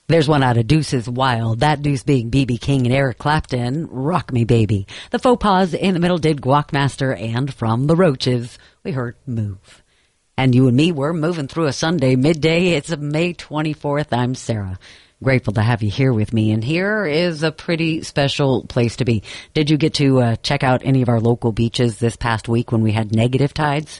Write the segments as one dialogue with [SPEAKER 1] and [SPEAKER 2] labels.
[SPEAKER 1] There's one out of Deuces Wild, that Deuce being B.B. King and Eric Clapton, Rock Me Baby. The Faux Pas in the middle did Guacmaster, and from the Roaches, we heard Move. And you and me, we're moving through a Sunday midday. It's May 24th. I'm Sarah. Grateful to have you here with me, and here is a pretty special place to be. Did you get to check out any of our local beaches this past week when we had negative tides?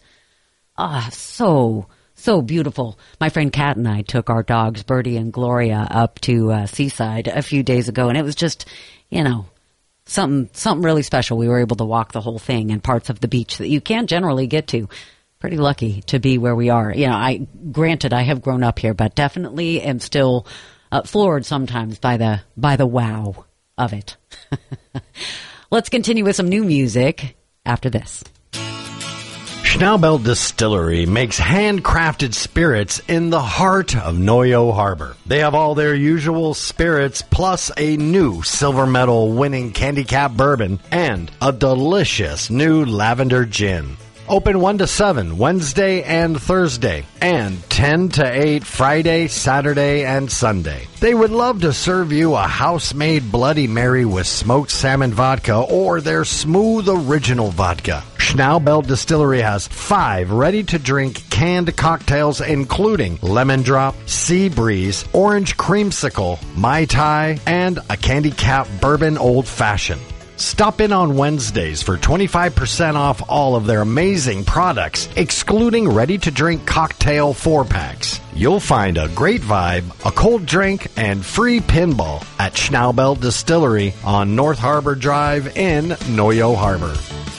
[SPEAKER 1] So beautiful. My friend Kat and I took our dogs, Birdie and Gloria, up to Seaside a few days ago, and it was just, something really special. We were able to walk the whole thing and parts of the beach that you can't generally get to. Pretty lucky to be where we are. Granted, I have grown up here, but definitely am still floored sometimes by the wow of it. Let's continue with some new music after this.
[SPEAKER 2] Schnaubelt Distillery makes handcrafted spirits in the heart of Noyo Harbor. They have all their usual spirits, plus a new silver medal winning Candy Cap bourbon and a delicious new lavender gin. Open 1 to 7 Wednesday and Thursday, and 10 to 8 Friday, Saturday, and Sunday. They would love to serve you a house-made Bloody Mary with smoked salmon vodka or their smooth original vodka. Schnaubelt Distillery has 5 ready-to-drink canned cocktails, including Lemon Drop, Sea Breeze, Orange Creamsicle, Mai Tai, and a Candy Cap Bourbon Old Fashioned. Stop in on Wednesdays for 25% off all of their amazing products, excluding ready-to-drink cocktail 4-packs. You'll find a great vibe, a cold drink, and free pinball at Schnaubelt Distillery on North Harbor Drive in Noyo Harbor.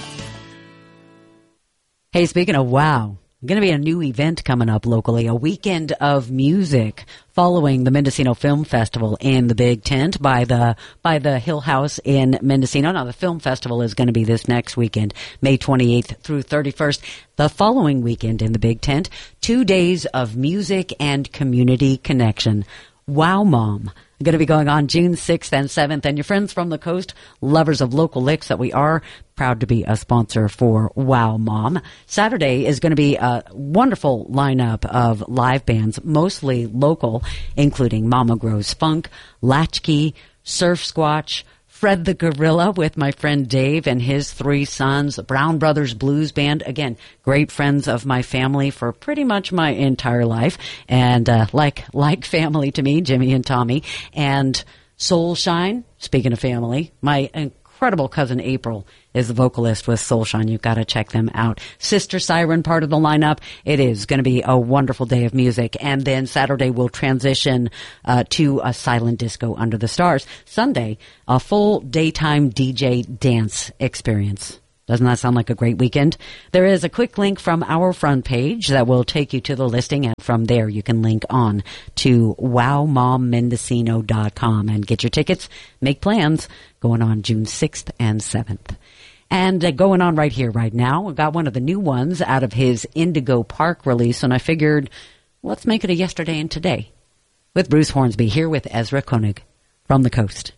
[SPEAKER 1] Hey, speaking of wow, going to be a new event coming up locally, a weekend of music following the Mendocino Film Festival in the Big Tent by the Hill House in Mendocino. Now, the film festival is going to be this next weekend, May 28th through 31st. The following weekend in the Big Tent, 2 days of music and community connection. Wow Mom. Going to be going on June 6th and 7th. And your friends from the coast, lovers of local licks that we are, proud to be a sponsor for Wow Mom. Saturday is going to be a wonderful lineup of live bands, mostly local, including Mama Grows Funk, Latchkey, Surf Squatch, Fred the Gorilla with my friend Dave and his 3 sons, Brown Brothers Blues Band. Again, great friends of my family for pretty much my entire life. And like family to me, Jimmy and Tommy. And Soul Shine, speaking of family, my incredible cousin April is the vocalist with Soul Shine. You've got to check them out. Sister Siren, part of the lineup. It is going to be a wonderful day of music. And then Saturday we'll transition to a silent disco under the stars. Sunday, a full daytime DJ dance experience. Doesn't that sound like a great weekend? There is a quick link from our front page that will take you to the listing, and from there you can link on to wowmommendocino.com and get your tickets, make plans, going on June 6th and 7th. And going on right here, right now, I got one of the new ones out of his Indigo Park release, and I figured, let's make it a yesterday and today with Bruce Hornsby here with Ezra Koenig from the coast.